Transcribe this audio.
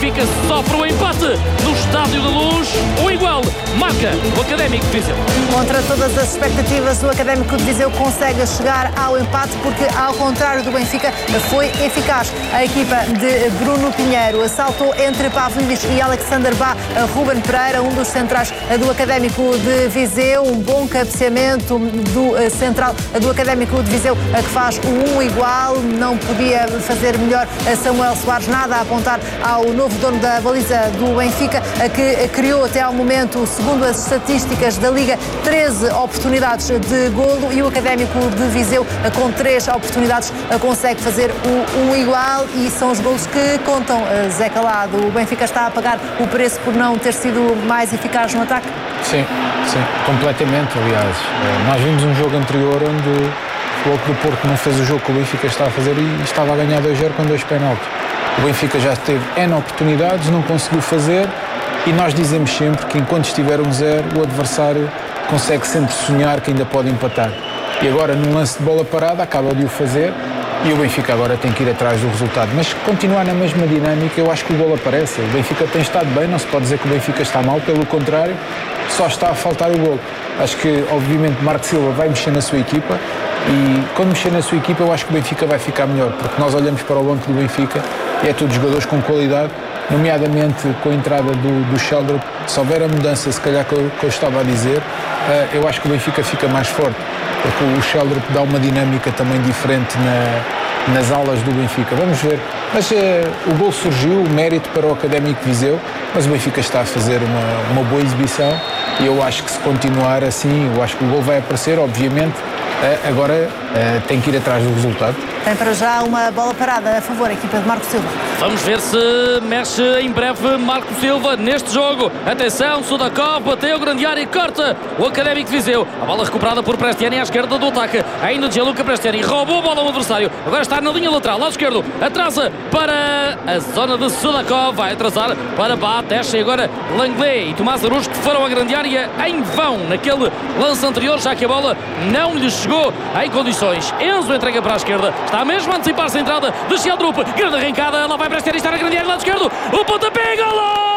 Benfica sofre o empate no Estádio da Luz. O igual marca o Académico de Viseu. Contra todas as expectativas, o Académico de Viseu consegue chegar ao empate porque, ao contrário do Benfica, foi eficaz. A equipa de Bruno Pinheiro saltou entre Pavlidis e Alexander Bá. Ruben Pereira, um dos centrais do Académico de Viseu, um bom cabeceamento do central do Académico de Viseu, que faz o 1 igual. Não podia fazer melhor Samuel Soares, nada a apontar ao novo dono da baliza do Benfica, que criou até ao momento, segundo as estatísticas da Liga, 13 oportunidades de golo, e o Académico de Viseu, com 3 oportunidades, consegue fazer o 1 igual, e são os golos que contam. Zé Calado, o Benfica está a pagar o preço por não ter sido mais eficaz no ataque? Sim, completamente. Aliás, nós vimos um jogo anterior onde o Bloco do Porto não fez o jogo que o Benfica estava a fazer e estava a ganhar 2-0 com 2 penaltis. O Benfica já teve N oportunidades, não conseguiu fazer, e nós dizemos sempre que enquanto estiver 1-0, o adversário consegue sempre sonhar que ainda pode empatar. E agora, num lance de bola parada, acaba de o fazer, e o Benfica agora tem que ir atrás do resultado. Mas continuar na mesma dinâmica, eu acho que o golo aparece. O Benfica tem estado bem, não se pode dizer que o Benfica está mal, pelo contrário, só está a faltar o golo. Acho que, obviamente, Marco Silva vai mexer na sua equipa, e quando mexer na sua equipa, eu acho que o Benfica vai ficar melhor, porque nós olhamos para o banco do Benfica e é tudo jogadores com qualidade, nomeadamente com a entrada do Sheldrup. Se houver a mudança, se calhar que eu estava a dizer, eu acho que o Benfica fica mais forte, porque o Sheldrup dá uma dinâmica também diferente nas alas do Benfica. Vamos ver. Mas o gol surgiu, o mérito para o Académico de Viseu, mas o Benfica está a fazer uma boa exibição, e eu acho que, se continuar assim, eu acho que o gol vai aparecer, obviamente. Agora tem que ir atrás do resultado. Tem para já uma bola parada a favor da equipa de Marco Silva. Vamos ver se mexe em breve Marco Silva neste jogo. Atenção, Sudakov bateu, grande área e corta o Académico de Viseu. A bola recuperada por Prestiani à esquerda do ataque. Ainda Gianluca Prestiani roubou a bola ao adversário. Agora está na linha lateral, lado esquerdo. Atrasa para a zona de Sudakov. Vai atrasar para Bá, Techa, e agora Langley e Tomás Aruz, que foram à grande área em vão naquele lance anterior, já que a bola não lhe chegou em condições. Enzo entrega para a esquerda. Está mesmo a antecipar-se a entrada de Sheldrup. Grande arrancada. Lá vai Prestiani, está na grande área, lado esquerdo. O pontapé, golo!